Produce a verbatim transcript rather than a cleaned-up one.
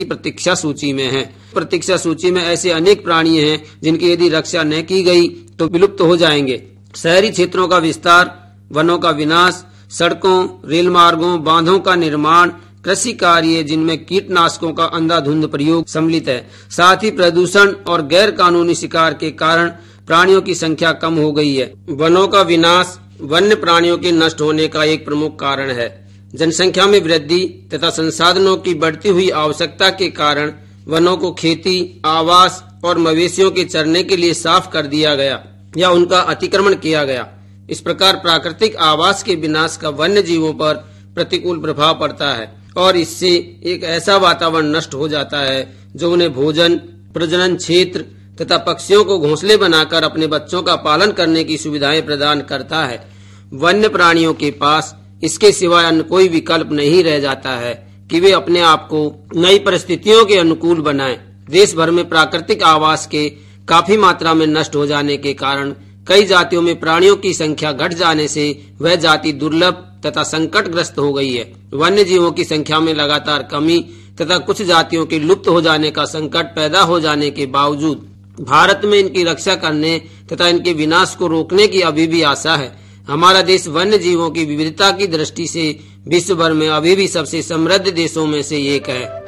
प्रतीक्षा सूची में हैं। प्रतीक्षा सूची में ऐसे अनेक प्राणी हैं जिनकी यदि रक्षा न की गई तो विलुप्त हो जाएंगे। शहरी क्षेत्रों का विस्तार, वनों का विनाश, सड़कों, रेल मार्गों, बांधों का निर्माण, कृषि कार्य जिनमें कीटनाशकों का अंधाधुंध प्रयोग सम्मिलित है, साथ ही प्रदूषण और गैर कानूनी शिकार के कारण प्राणियों की संख्या कम हो गई है। वनों का विनाश वन्य प्राणियों के नष्ट होने का एक प्रमुख कारण है। जनसंख्या में वृद्धि तथा संसाधनों की बढ़ती हुई आवश्यकता के कारण वनों को खेती, आवास और मवेशियों के चरने के लिए साफ कर दिया गया या उनका अतिक्रमण किया गया। इस प्रकार प्राकृतिक आवास के विनाश का वन्य जीवों पर प्रतिकूल प्रभाव पड़ता है और इससे एक ऐसा वातावरण नष्ट हो जाता है जो उन्हें भोजन, प्रजनन क्षेत्र तथा पक्षियों को घोंसले बनाकर अपने बच्चों का पालन करने की सुविधाएं प्रदान करता है। वन्य प्राणियों के पास इसके सिवाय अन्य कोई विकल्प नहीं रह जाता है कि वे अपने आप को नई परिस्थितियों के अनुकूल बनाएं। देश भर में प्राकृतिक आवास के काफी मात्रा में नष्ट हो जाने के कारण कई जातियों में प्राणियों की संख्या घट जाने से वह जाति दुर्लभ तथा संकटग्रस्त हो गई है। वन्य जीवों की संख्या में लगातार कमी तथा कुछ जातियों के लुप्त हो जाने का संकट पैदा हो जाने के बावजूद भारत में इनकी रक्षा करने तथा इनके विनाश को रोकने की अभी भी आशा है। हमारा देश वन्य जीवों की विविधता की दृष्टि से विश्व भर में अभी भी सबसे समृद्ध देशों में से एक है।